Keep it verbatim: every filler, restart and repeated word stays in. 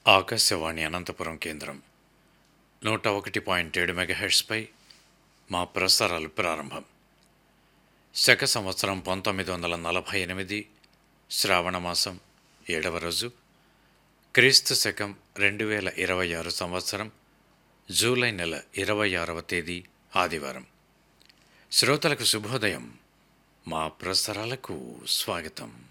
ఆకాశవాణి అనంతపురం కేంద్రం నూట ఒకటి పాయింట్ ఏడు మెగాహెర్ట్స్పై మా ప్రసారాలు ప్రారంభం. శక సంవత్సరం పంతొమ్మిది వందల నలభై ఎనిమిది శ్రావణమాసం ఏడవ రోజు, క్రీస్తు శకం రెండు వేల ఇరవై ఆరు సంవత్సరం జూలై నెల ఇరవై ఆరవ తేదీ ఆదివారం. శ్రోతలకు శుభోదయం. మా ప్రసారాలకు స్వాగతం.